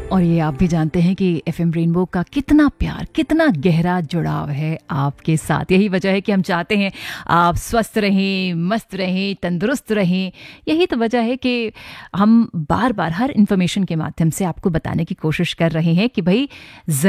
और ये आप भी जानते हैं कि एफएम रेनबो का कितना प्यार, कितना गहरा जुड़ाव है आपके साथ। यही वजह है कि हम चाहते हैं आप स्वस्थ रहें, मस्त रहें, तंदुरुस्त रहें। यही तो वजह है कि हम बार बार हर इन्फॉर्मेशन के माध्यम से आपको बताने की कोशिश कर रहे हैं कि भाई